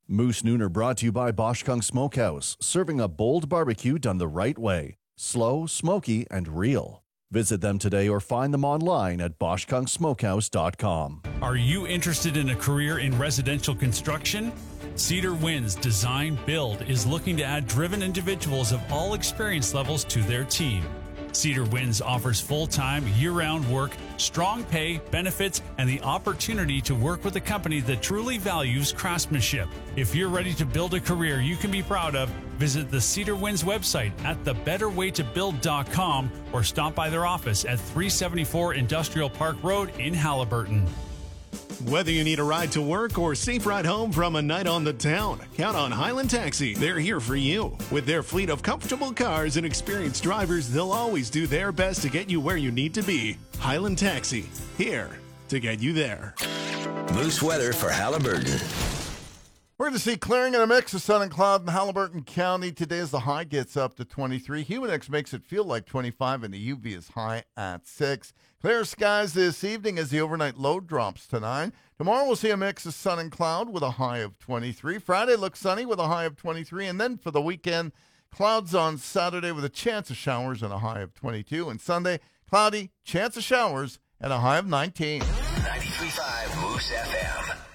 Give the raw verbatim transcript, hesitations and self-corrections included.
Moose Nooner brought to you by Bosch Kung Smokehouse, serving a bold barbecue done the right way. Slow, smoky, and real. Visit them today or find them online at bosch kung smokehouse dot com. Are you interested in a career in residential construction? Cedar Winds Design Build is looking to add driven individuals of all experience levels to their team. Cedar Winds offers full-time, year-round work, strong pay, benefits, and the opportunity to work with a company that truly values craftsmanship. If you're ready to build a career you can be proud of, visit the Cedar Winds website at the better way to build dot com or stop by their office at three seventy-four Industrial Park Road in Halliburton. Whether you need a ride to work or safe ride home from a night on the town, count on Highland Taxi. They're here for you. With their fleet of comfortable cars and experienced drivers, they'll always do their best to get you where you need to be. Highland Taxi, here to get you there. Moose weather for Halliburton. We're going to see clearing and a mix of sun and cloud in Halliburton County. Today as the high gets up to twenty-three. Humidex makes it feel like twenty-five, and the U V is high at six. Clear skies this evening as the overnight low drops to nine. Tomorrow we'll see a mix of sun and cloud with a high of twenty-three. Friday looks sunny with a high of twenty-three. And then for the weekend, clouds on Saturday with a chance of showers and a high of twenty-two. And Sunday, cloudy, chance of showers, and a high of nineteen. ninety-three point five Moose F M.